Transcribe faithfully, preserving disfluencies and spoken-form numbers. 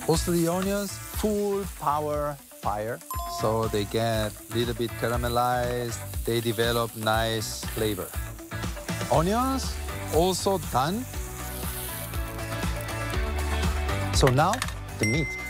Also the onions, full power fire. So they get a little bit caramelized. They develop nice flavor. Onions also done. So now the meat.